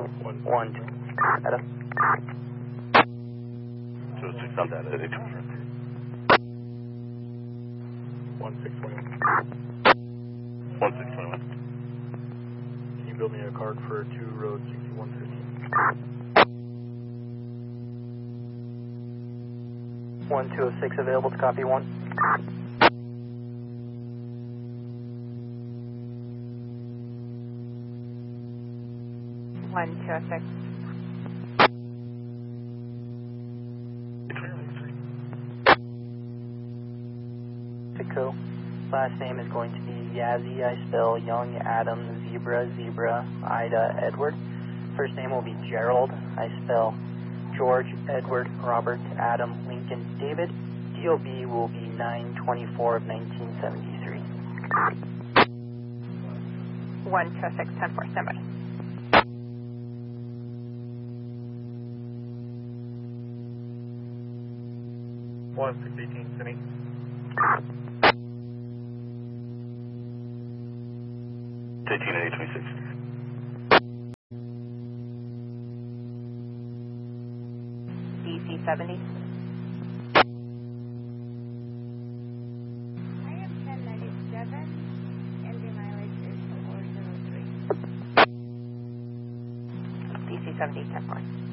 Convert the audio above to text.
1. Data. 206 on data, 82. 1621. 1621. Can you build me a card for 2 road 6115? 1206 available to copy 1. 1206. Pico. Last name is going to be Yazzie. I spell Young, Adam, Zebra, Zebra, Ida, Edward. First name will be Gerald. I spell George, Edward, Robert, Adam, Lincoln, David. DOB will be 9/24 of 1973. 1206, 10-4, standby. One 618, Cindy. Eighteen at 826. DC 70. I am 1097, and the mileage is 403. DC 70, 10-4.